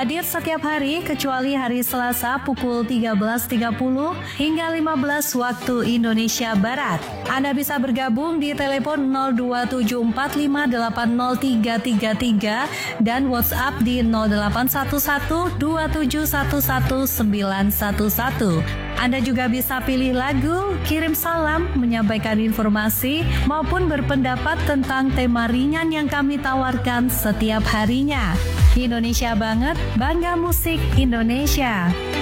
hadir setiap hari kecuali hari Selasa pukul 13.30 hingga 15 waktu Indonesia Barat. Anda bisa bergabung di telepon 02745803333 dan WhatsApp di 0811271111. Anda juga bisa pilih lagu, kirim salam, menyampaikan informasi, maupun berpendapat tentang tema ringan yang kami tawarkan setiap harinya. Indonesia banget, bangga musik Indonesia.